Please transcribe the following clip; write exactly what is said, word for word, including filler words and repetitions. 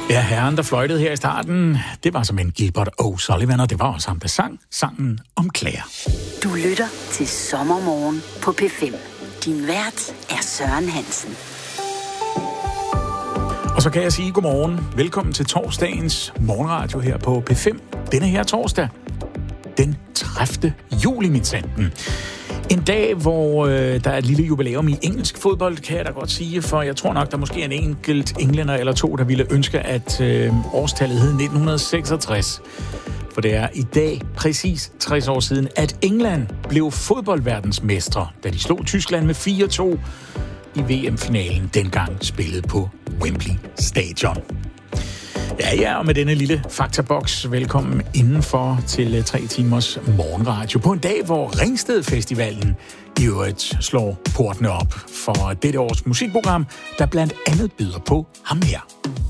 Ja, herren, der fløjtede her i starten, det var som en Gilbert O'Sullivan, og det var også ham, der sang sangen om Claire. Du lytter til Sommermorgen på P fem. Din vært er Søren Hansen. Og så kan jeg sige godmorgen. Velkommen til torsdagens morgenradio her på P fem. Denne her torsdag, den tredivte juli, mit sanden. En dag, hvor øh, der er et lille jubilæum i engelsk fodbold, kan jeg da godt sige, for jeg tror nok, der måske er en enkelt englænder eller to, der ville ønske, at øh, årstallet hed nitten seksogtres. For det er i dag præcis tres år siden, at England blev fodboldverdensmestre, da de slog Tyskland med fire to i V M-finalen, dengang spillet på Wembley Stadion. Ja, ja, og med denne lille faktaboks, velkommen indenfor til tre timers morgenradio på en dag, hvor Ringsted Festivalen i øvrigt slår portene op for dette års musikprogram, der blandt andet byder på ham her.